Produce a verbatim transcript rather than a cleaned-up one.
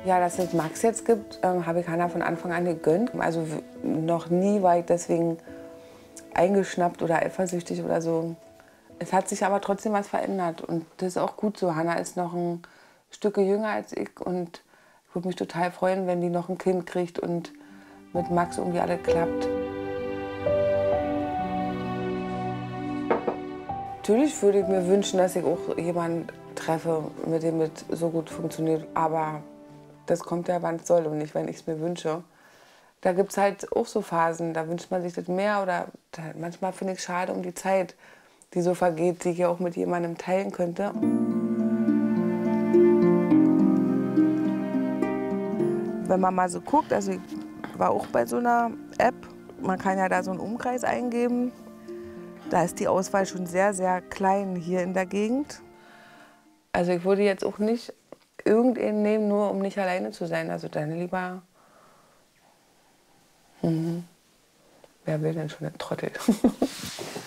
Ja, dass es Max jetzt gibt, ähm, habe ich Hannah von Anfang an gegönnt. Also noch nie war ich deswegen eingeschnappt oder eifersüchtig oder so. Es hat sich aber trotzdem was verändert und das ist auch gut so. Hannah ist noch ein Stück jünger als ich und ich würde mich total freuen, wenn die noch ein Kind kriegt und mit Max irgendwie alles klappt. Natürlich würde ich mir wünschen, dass ich auch jemanden treffe, mit dem es so gut funktioniert. Aber das kommt ja, wann es soll und nicht, wenn ich es mir wünsche. Da gibt es halt auch so Phasen, da wünscht man sich das mehr oder da, manchmal finde ich es schade um die Zeit, die so vergeht, die ich ja auch mit jemandem teilen könnte. Wenn man mal so guckt, also ich war auch bei so einer App, man kann ja da so einen Umkreis eingeben. Da ist die Auswahl schon sehr, sehr klein hier in der Gegend. Also ich würde jetzt auch nicht irgendeinen nehmen, nur um nicht alleine zu sein. Also dann lieber, mhm. Wer will denn schon einen Trottel?